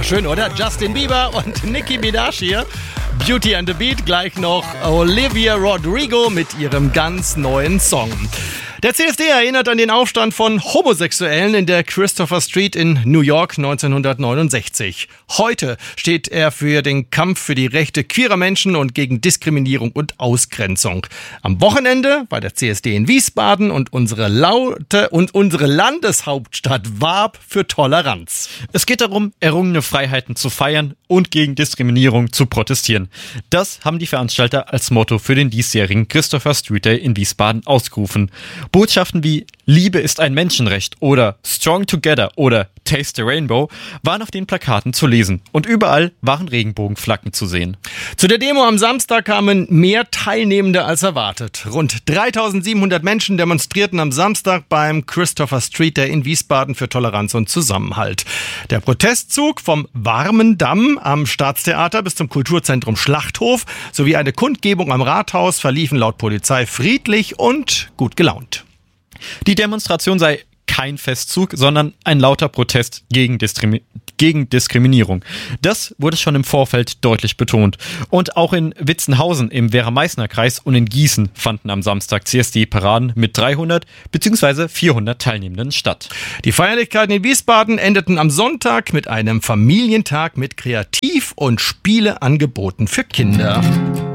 Schön, oder? Justin Bieber und Nicki Minaj hier. Beauty and the Beat, gleich noch Olivia Rodrigo mit ihrem ganz neuen Song. Der CSD erinnert an den Aufstand von Homosexuellen in der Christopher Street in New York 1969. Heute steht er für den Kampf für die Rechte queerer Menschen und gegen Diskriminierung und Ausgrenzung. Am Wochenende war der CSD in Wiesbaden und unsere Landeshauptstadt warb für Toleranz. Es geht darum, errungene Freiheiten zu feiern und gegen Diskriminierung zu protestieren. Das haben die Veranstalter als Motto für den diesjährigen Christopher Street Day in Wiesbaden ausgerufen. Botschaften wie Liebe ist ein Menschenrecht oder Strong Together oder Taste the Rainbow waren auf den Plakaten zu lesen und überall waren Regenbogenflaggen zu sehen. Zu der Demo am Samstag kamen mehr Teilnehmende als erwartet. Rund 3700 Menschen demonstrierten am Samstag beim Christopher Street Day in Wiesbaden für Toleranz und Zusammenhalt. Der Protestzug vom Warmen Damm am Staatstheater bis zum Kulturzentrum Schlachthof sowie eine Kundgebung am Rathaus verliefen laut Polizei friedlich und gut gelaunt. Die Demonstration sei kein Festzug, sondern ein lauter Protest gegen Diskriminierung. Das wurde schon im Vorfeld deutlich betont. Und auch in Witzenhausen im Werra-Meißner-Kreis und in Gießen fanden am Samstag CSD-Paraden mit 300 bzw. 400 Teilnehmenden statt. Die Feierlichkeiten in Wiesbaden endeten am Sonntag mit einem Familientag mit Kreativ- und Spieleangeboten für Kinder.